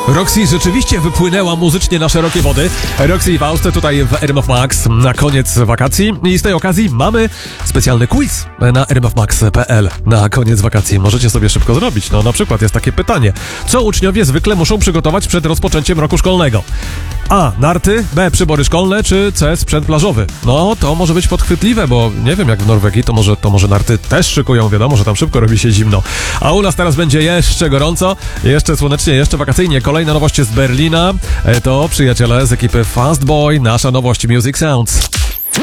Roxy rzeczywiście wypłynęła muzycznie na szerokie wody. Roxy i Faust tutaj w RMF Max na koniec wakacji. I z tej okazji mamy specjalny quiz na rmfmax.pl na koniec wakacji. Możecie sobie szybko zrobić. No na przykład jest takie pytanie. Co uczniowie zwykle muszą przygotować przed rozpoczęciem roku szkolnego? A. Narty, B. Przybory szkolne, czy C. Sprzęt plażowy? No to może być podchwytliwe, bo nie wiem jak w Norwegii, to może narty też szykują, wiadomo, że tam szybko robi się zimno. A u nas teraz będzie jeszcze gorąco, jeszcze słonecznie, jeszcze wakacyjnie. Kolejne nowości z Berlina to przyjaciele z ekipy Fast Boy, nasza nowość Music Sounds.